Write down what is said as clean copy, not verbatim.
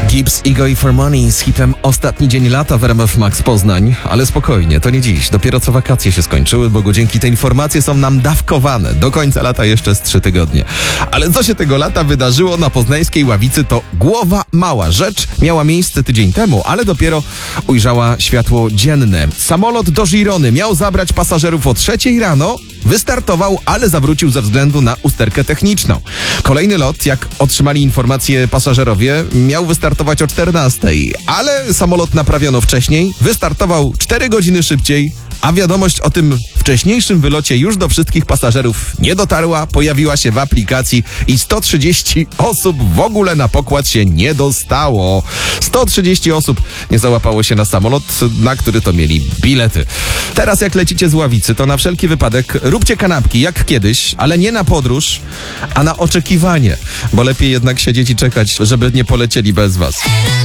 Gibbs, Ego i For Money z hitem Ostatni dzień lata w RMF Max Poznań. Ale spokojnie, to nie dziś. Dopiero co wakacje się skończyły, bo dzięki te informacje są nam dawkowane. Do końca lata jeszcze z 3 tygodnie. Ale co się tego lata wydarzyło na poznańskiej Ławicy, to głowa mała. Rzecz miała miejsce tydzień temu, ale dopiero ujrzała światło dzienne. Samolot do Girony miał zabrać pasażerów o 3 rano. Wystartował, ale zawrócił ze względu na usterkę techniczną. Kolejny lot, jak otrzymali informacje pasażerowie, miał wystartować o 14, ale samolot naprawiono wcześniej, wystartował 4 godziny szybciej, a wiadomość o tym wcześniejszym wylocie już do wszystkich pasażerów nie dotarła, pojawiła się w aplikacji i 130 osób w ogóle na pokład się nie dostało. 130 osób nie załapało się na samolot, na który to mieli bilety. Teraz jak lecicie z Ławicy, to na wszelki wypadek róbcie kanapki jak kiedyś, ale nie na podróż, a na oczekiwanie, bo lepiej jednak siedzieć i czekać, żeby nie polecieli bez was.